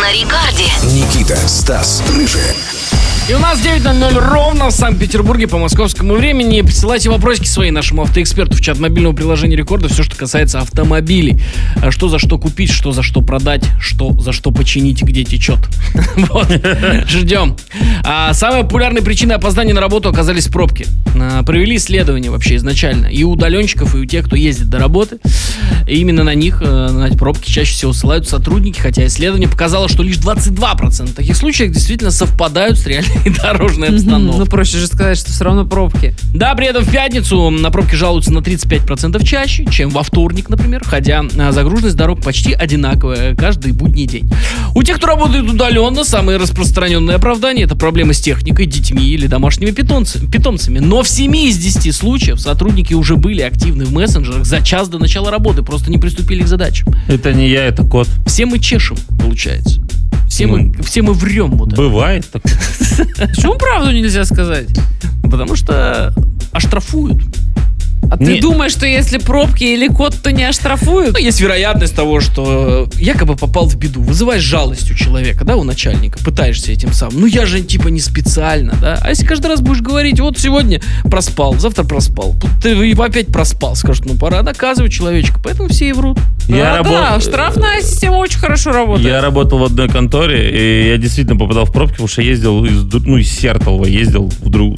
на Рекорде. Никита, Стас, Рыжая. И у нас 9:00 ровно в Санкт-Петербурге по московскому времени. Присылайте вопросики свои нашему автоэксперту в чат мобильного приложения Рекорда. Все, что касается автомобилей. Что за что купить, что за что продать, что за что починить, где течет. Вот, ждем. Самой популярной причиной опоздания на работу оказались пробки. Провели исследование вообще изначально и у удаленщиков, и у тех, кто ездит до работы. И именно на них, на эти пробки, чаще всего ссылают сотрудники, хотя исследование показало, что лишь 22% таких случаев действительно совпадают с реальной дорожной обстановкой. Ну, проще же сказать, что все равно пробки. Да, при этом в пятницу на пробки жалуются на 35% чаще, чем во вторник, например, хотя загруженность дорог почти одинаковая каждый будний день. У тех, кто работает удаленно, самые распространенные оправдания — это проблемы с техникой, детьми или домашними питомцами. Но в 7 из 10 случаев сотрудники уже были активны в мессенджерах за час до начала работы, просто не приступили к задачам. Это не я, это кот. Все мы чешем, получается. Все мы врем. Вот бывает такое. Почему правду нельзя сказать? Потому что оштрафуют. А ты думаешь, что если пробки или кот, то не оштрафуют? Ну, есть вероятность того, что якобы попал в беду. Вызываешь жалость у человека, да, у начальника, пытаешься этим самым. Ну, я же типа не специально, да. А если каждый раз будешь говорить, вот сегодня проспал, завтра проспал, ты опять проспал, скажут, ну, пора наказывать человечка. Поэтому все и врут. Да, штрафная система очень хорошо работает. Я работал в одной конторе, и я действительно попадал в пробки, потому что ездил из Сертолова, ездил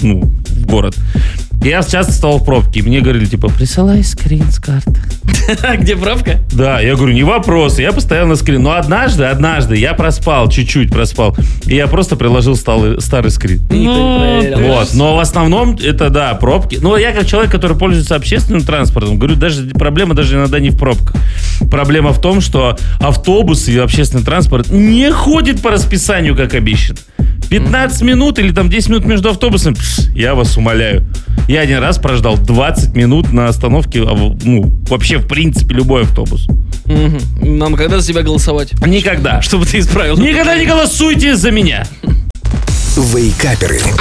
в город. Я часто вставал в пробки, и мне говорили, типа, присылай скрин с карты. Где пробка? Да, я говорю, не вопрос, я поставил на скрин. Но однажды я проспал, чуть-чуть проспал, и я просто приложил старый скрин. Вот, но в основном это, да, пробки. Ну, я как человек, который пользуется общественным транспортом, говорю, проблема даже иногда не в пробках. Проблема в том, что автобусы и общественный транспорт не ходят по расписанию, как обещано. 15 минут или там 10 минут между автобусами, я вас умоляю. Я один раз прождал 20 минут на остановке, вообще, в принципе, любой автобус. Нам когда за тебя голосовать? Никогда. Чтобы ты исправил. Никогда не голосуйте за меня. Вейкаперы.